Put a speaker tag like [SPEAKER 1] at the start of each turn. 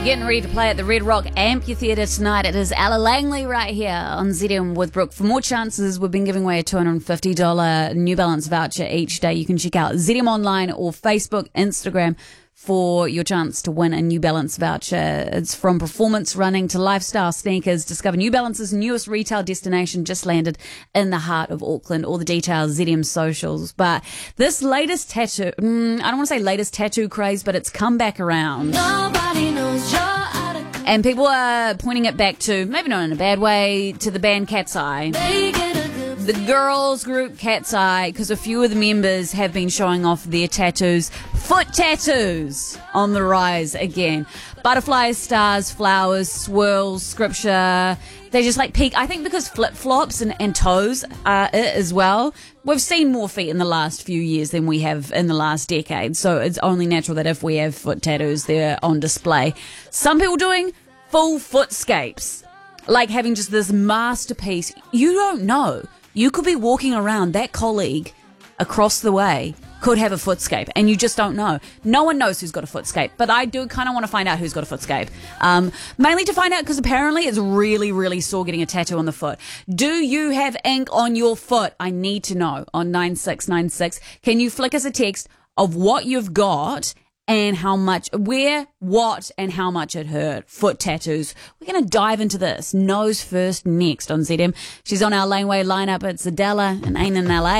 [SPEAKER 1] Getting ready to play at the Red Rock Amphitheatre tonight. It is Ella Langley right here on ZM with Brooke. For more chances, we've been giving away a $250 New Balance voucher each day. You can check out ZM Online or Facebook, Instagram for your chance to win a New Balance voucher. It's from performance running to lifestyle sneakers. Discover New Balance's newest retail destination, just landed in the heart of Auckland. All the details, ZM socials. But this latest tattoo, I don't want to say latest tattoo craze, but it's come back around.
[SPEAKER 2] Nobody knows you're out of
[SPEAKER 1] And people are pointing it back to, maybe not in a bad way, to the band Cat's Eye.
[SPEAKER 2] They get a good
[SPEAKER 1] The girls group Cat's Eye, because a few of the members have been showing off their tattoos. Foot tattoos on the rise again. Butterflies, stars, flowers, swirls, scripture. They just like peak. I think because flip-flops and toes are it as well. We've seen more feet in the last few years than we have in the last decade. So it's only natural that if we have foot tattoos, they're on display. Some people doing full footscapes. Like having just this masterpiece. You don't know. You could be walking around, that colleague across the way could have a footscape, and you just don't know. No one knows who's got a footscape, but I do kind of want to find out who's got a footscape. Mainly to find out because apparently it's really, really sore getting a tattoo on the foot. Do you have ink on your foot? I need to know on 9696. Can you flick us a text of what you've got and how much, where, what, and how much it hurt? Foot tattoos. We're going to dive into this. Nose first next on ZM. She's on our Laneway lineup. It's Adela and Ain't in LA.